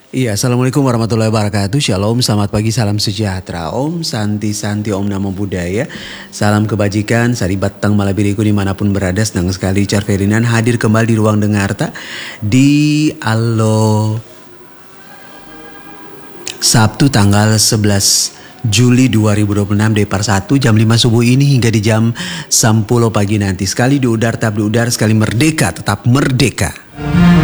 Iya, Assalamualaikum warahmatullahi wabarakatuh. Shalom, selamat pagi, salam sejahtera. Om Santi Santi, Om Namo Buddhaya. Salam kebajikan, sari batang malabiriku dimanapun berada. Senang sekali Richard Ferdinand hadir kembali di ruang dengarta di Allo Sabtu tanggal 11 Juli 2026 dari par 1 jam 5 subuh ini hingga di jam 10 pagi nanti. Sekali di udar, tetap di udara, sekali merdeka, tetap merdeka.